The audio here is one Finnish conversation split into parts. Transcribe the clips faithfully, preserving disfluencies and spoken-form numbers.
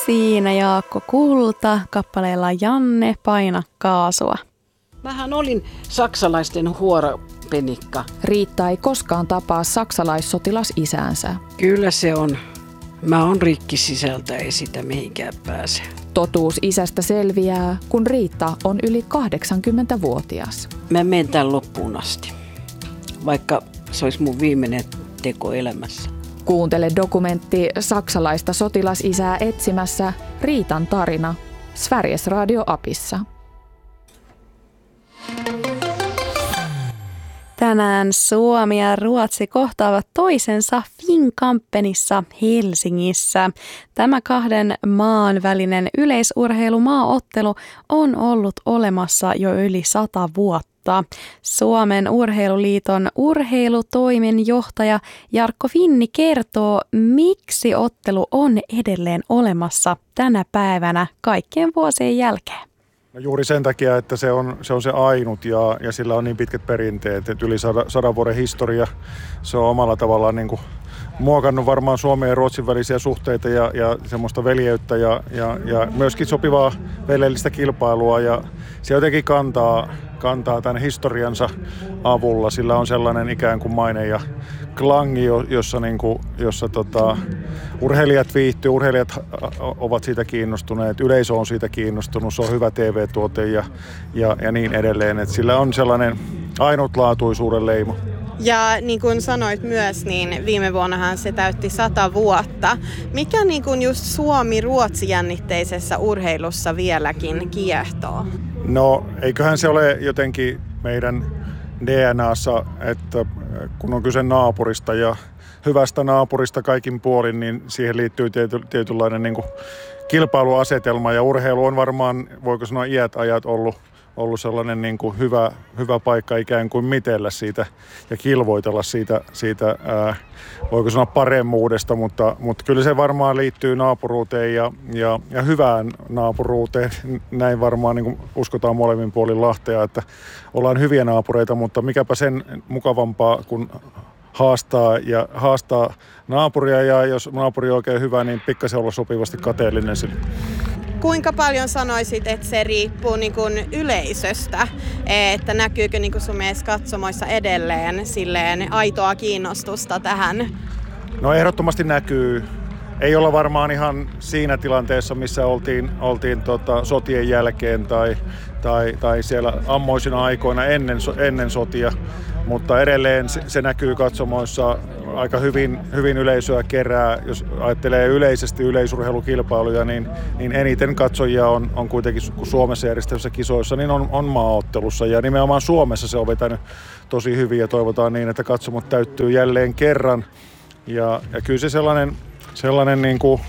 Siinä Jaakko Kulta kappaleella Janne paina kaasua. Mähän olin saksalaisten huoropenikka. Riitta ei koskaan tapaa saksalaissotilas isäänsä. Kyllä se on. Mä oon rikki sisältä, ei sitä mihinkään pääse. Totuus isästä selviää, kun Riitta on yli kahdeksankymmentävuotias. Mä menen tämän loppuun asti, vaikka se olisi mun viimeinen teko elämässä. Kuuntele dokumentti saksalaista sotilasisää etsimässä Riitan tarina Sveriges Radio-apissa. Tänään Suomi ja Ruotsi kohtaavat toisensa Finnkampenissa Helsingissä. Tämä kahden maan välinen yleisurheilumaaottelu on ollut olemassa jo yli sata vuotta. Suomen urheiluliiton urheilutoimenjohtaja Jarkko Finni kertoo, miksi ottelu on edelleen olemassa tänä päivänä kaikkien vuosien jälkeen. No juuri sen takia, että se on se, on se ainut ja, ja sillä on niin pitkät perinteet, että yli sada, sadan vuoden historia. Se on omalla tavallaan niin kuin muokannut varmaan Suomen ja Ruotsin välisiä suhteita ja, ja semmoista veljeyttä ja, ja, ja myöskin sopivaa velellistä kilpailua. Ja se jotenkin kantaa, kantaa tämän historiansa avulla. Sillä on sellainen ikään kuin maine ja klangi, jossa, niin kuin, jossa tota, urheilijat viihtyy, urheilijat ovat siitä kiinnostuneet, yleisö on siitä kiinnostunut, se on hyvä T V-tuote ja, ja, ja niin edelleen. Et sillä on sellainen ainutlaatuisuuden leima. Ja niin kuin sanoit myös, niin viime vuonnahan se täytti sata vuotta. Mikä niin kuin just Suomi-Ruotsi-jännitteisessä urheilussa vieläkin kiehtoo? No eiköhän se ole jotenkin meidän D N A:ssa, että kun on kyse naapurista ja hyvästä naapurista kaikin puolin, niin siihen liittyy tiety, tietynlainen niin kuin kilpailuasetelma ja urheilu on varmaan, voiko sanoa iät ajat ollut, ollut sellainen niin kuin hyvä, hyvä paikka ikään kuin mitellä siitä ja kilvoitella siitä, siitä ää, voiko sanoa paremmuudesta, mutta, mutta kyllä se varmaan liittyy naapuruuteen ja, ja, ja hyvään naapuruuteen. Näin varmaan niin kuin uskotaan molemmin puolin Lahtea, että ollaan hyviä naapureita, mutta mikäpä sen mukavampaa kuin haastaa ja haastaa naapuria ja jos naapuri on oikein hyvä, niin pikkasen olla sopivasti kateellinen sille. Kuinka paljon sanoisit, että se riippuu niin kuin yleisöstä, että näkyykö niin kuin sun mielestä katsomoissa edelleen silleen aitoa kiinnostusta tähän? No ehdottomasti näkyy. Ei olla varmaan ihan siinä tilanteessa, missä oltiin, oltiin tota, sotien jälkeen tai, tai, tai siellä ammoisina aikoina ennen, ennen sotia, mutta edelleen se, se näkyy katsomoissa aika hyvin, hyvin yleisöä kerää. Jos ajattelee yleisesti yleisurheilukilpailuja, niin, niin eniten katsojia on, on kuitenkin Suomessa järjestävissä kisoissa, niin on, on maaottelussa. Ja nimenomaan Suomessa se on vetänyt tosi hyvin ja toivotaan niin, että katsomot täyttyy jälleen kerran. Ja, ja kyllä se sellainen, sellainen niin kuin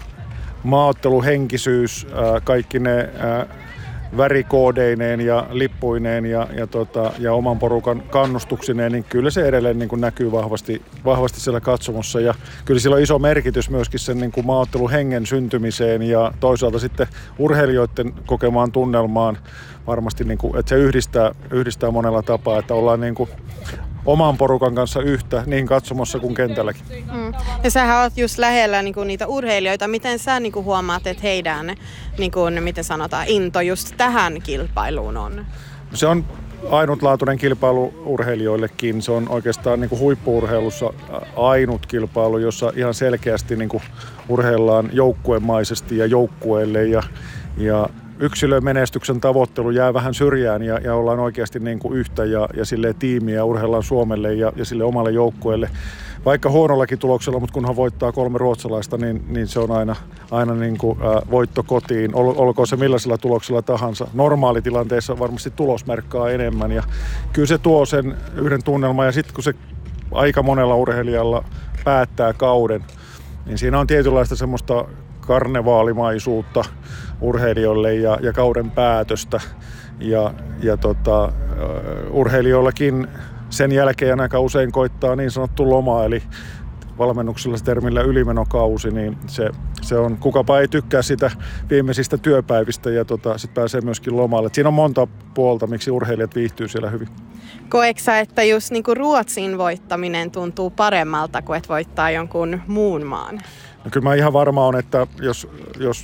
maaotteluhenkisyys, ää, kaikki ne ää, värikoodeineen ja lippuineen ja, ja, tota, ja oman porukan kannustuksineen, niin kyllä se edelleen niin kuin näkyy vahvasti, vahvasti siellä katsomossa. Ja kyllä sillä on iso merkitys myöskin sen niin kuin maaotteluhengen syntymiseen ja toisaalta sitten urheilijoiden kokemaan tunnelmaan varmasti, niin kuin, että se yhdistää, yhdistää monella tapaa, että ollaan niin kuin oman porukan kanssa yhtä niin katsomossa kuin kentälläkin. Mm. Ja sähän oot just lähellä niin kuin niitä urheilijoita. Miten sä niin kuin huomaat, että heidän, niin kuin, miten sanotaan, into just tähän kilpailuun on? Se on ainutlaatuinen kilpailu urheilijoillekin. Se on oikeastaan niin kuin huippu-urheilussa ainut kilpailu, jossa ihan selkeästi niin kuin urheillaan joukkuemaisesti ja joukkueelle ja, ja yksilömenestyksen tavoittelu jää vähän syrjään ja, ja ollaan oikeasti niin kuin yhtä ja, ja silleen tiimiä urheillaan Suomelle ja, ja sille omalle joukkueelle. Vaikka huonollakin tuloksella, mutta kunhan voittaa kolme ruotsalaista, niin, niin se on aina, aina niin kuin, ä, voitto kotiin. Ol, olkoon se millaisella tuloksella tahansa. Normaalitilanteessa varmasti tulos merkkaa enemmän ja kyllä se tuo sen yhden tunnelman ja sitten kun se aika monella urheilijalla päättää kauden, niin siinä on tietynlaista semmoista karnevaalimaisuutta urheilijoille ja, ja kauden päätöstä. Ja, ja tota, urheilijoillakin sen jälkeen aika usein koittaa niin sanottu loma, eli valmennuksella termillä ylimenokausi, niin se, se on, kukapa ei tykkää sitä viimeisistä työpäivistä ja tota, sitten pääsee myöskin lomalle. Et siinä on monta puolta, miksi urheilijat viihtyy siellä hyvin. Koetko sä, että just niinku Ruotsin voittaminen tuntuu paremmalta kuin että voittaa jonkun muun maan? No kyllä mä ihan varma on, että jos, jos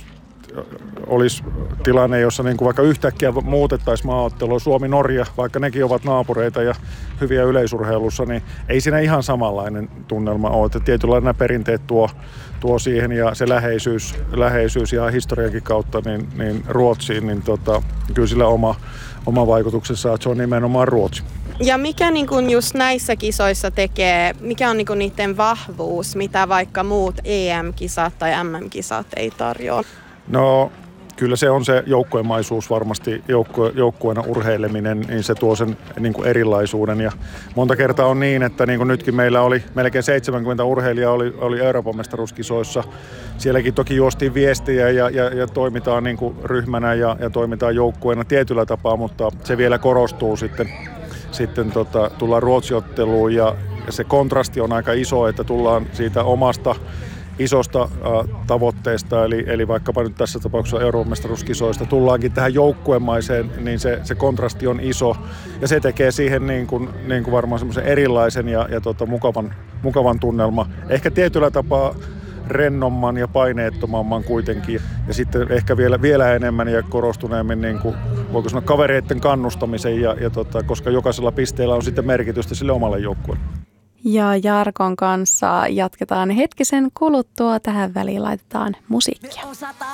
olisi tilanne, jossa niin kuin vaikka yhtäkkiä muutettaisiin maaottelua Suomi-Norja, vaikka nekin ovat naapureita ja hyviä yleisurheilussa, niin ei siinä ihan samanlainen tunnelma ole. Että tietynlainen nämä perinteet tuo, tuo siihen ja se läheisyys, läheisyys ja historiankin kautta niin, niin Ruotsiin, niin tota, kyllä sillä oma, oma vaikutuksensa, että se on nimenomaan Ruotsi. Ja mikä niin kun just näissä kisoissa tekee, mikä on niin kun niiden vahvuus, mitä vaikka muut E M-kisat tai M M-kisat ei tarjoa? No kyllä se on se joukkuemaisuus varmasti, joukkue, joukkueena urheileminen, niin se tuo sen niin kuin erilaisuuden. Ja monta kertaa on niin, että niin kuin nytkin meillä oli melkein seitsemänkymmentä urheilijaa oli, oli Euroopan mestaruuskisoissa. Sielläkin toki juostiin viestiä ja, ja, ja toimitaan niin kuin ryhmänä ja, ja toimitaan joukkueena tietyllä tapaa, mutta se vielä korostuu sitten. Sitten tota, tullaan Ruotsiotteluun ja, ja se kontrasti on aika iso, että tullaan siitä omasta isosta äh, tavoitteesta, eli, eli vaikkapa nyt tässä tapauksessa Euroopan mestaruuskisoista tullaankin tähän joukkuemaiseen, niin se, se kontrasti on iso ja se tekee siihen niin kuin, niin kuin varmaan semmoisen erilaisen ja, ja tota, mukavan, mukavan tunnelma. Ehkä tietyllä tapaa rennomman ja paineettomamman kuitenkin. Ja sitten ehkä vielä, vielä enemmän ja korostuneemmin, niin kuin, voiko sanoa, kavereiden kannustamisen, ja, ja tota, koska jokaisella pisteellä on sitten merkitystä sille omalle joukkueelle. Ja Jarkon kanssa jatketaan hetkisen kuluttua. Tähän väliin laitetaan musiikkia.